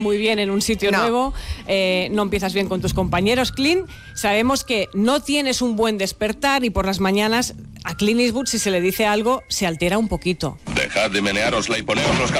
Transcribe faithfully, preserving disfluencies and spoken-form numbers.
muy bien en un sitio no. nuevo, eh, no empiezas bien con tus compañeros. Clint, sabemos que no tienes un buen despertar y por las mañanas a Clint Eastwood, si se le dice algo, se altera un poquito. Dejad de menearosla y poneos los